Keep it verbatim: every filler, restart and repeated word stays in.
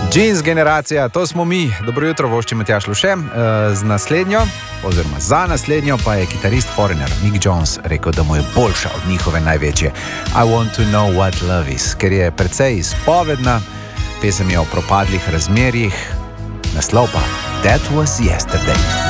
Jeans generacija, to smo mi. Dobro jutro, vošči Matjaž Luše. Z naslednjo, oziroma za naslednjo, pa je kitarist Foreigner Mick Jones rekel, da mu je boljša od njihove največje I Want to Know What Love Is, ker je precej izpovedna, pesem je o propadlih razmerjih, naslov pa That Was Yesterday.